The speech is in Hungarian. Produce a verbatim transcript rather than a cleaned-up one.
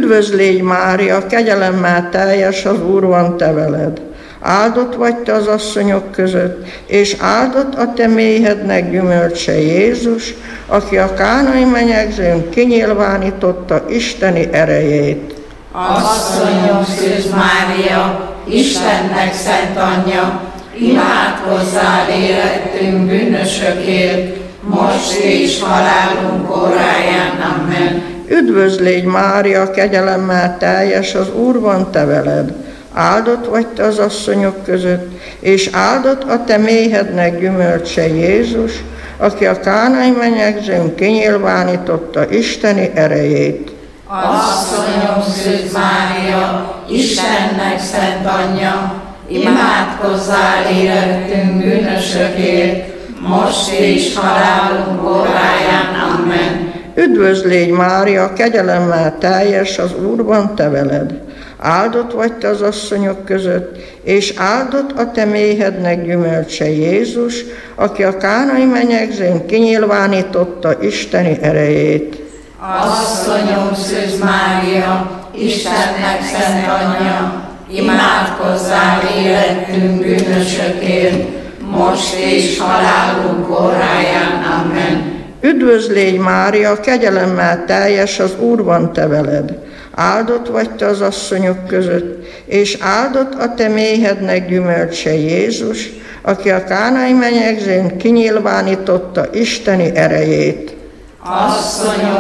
Üdvözl légy Mária, kegyelemmel teljes, az Úr van te veled. Áldott vagy te az asszonyok között, és áldott a te méhednek gyümölcse Jézus, aki a kánai menyegzőn kinyilvánította isteni erejét. Asszonyom Szűz Mária, Istennek szent anyja, imádkozzál érettünk bűnösökért, most és halálunk óráján. Amen. Üdvözl légy Mária, kegyelemmel teljes, az Úr van te veled. Áldott vagy te az asszonyok között, és áldott a te méhednek gyümölcse Jézus, aki a kánai menyegzőn kinyilvánította isteni erejét. Asszonyom Szűz Mária, Istennek szent anyja, imádkozzál érettünk bűnösökért, most és halálunk óráján. Amen. Üdvözl légy Mária, kegyelemmel teljes, az Úr van te veled. Áldott vagy te az asszonyok között, és áldott a te méhednek gyümölcse Jézus, aki a kánai menyegzőn kinyilvánította isteni erejét. Asszonyom Szűz Mária, Istennek szent anyja, imádkozzál érettünk bűnösökért, most és halálunk óráján. Amen. Üdvözl légy Mária, kegyelemmel teljes, az Úr van te veled. Áldott vagy te az asszonyok között, és áldott a te méhednek gyümölcse Jézus, aki a kánai menyegzőn kinyilvánította isteni erejét. Asszonyom